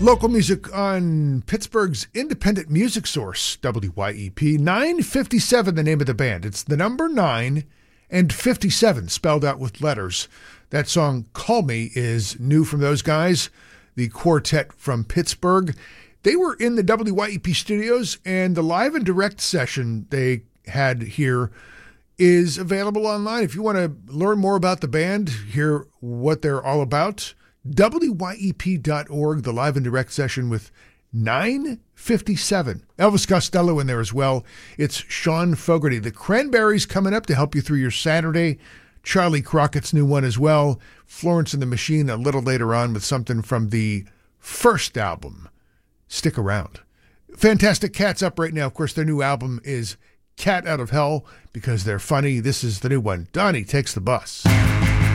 Local music on Pittsburgh's independent music source, WYEP. 957, the name of the band. It's the number 9 and 57, spelled out with letters. That song, Call Me, is new from those guys, the quartet from Pittsburgh. They were in the WYEP studios, and the live and direct session they had here is available online. If you want to learn more about the band, hear what they're all about, WYEP.org, the live and direct session with 957. Elvis Costello in there as well. It's Sean Fogarty. The Cranberries coming up to help you through your Saturday. Charlie Crockett's new one as well. Florence and the Machine a little later on with something from the first album. Stick around. Fantastic Cat's up right now. Of course, their new album is Cat Out of Hell because they're funny. This is the new one. Donnie Takes the Bus.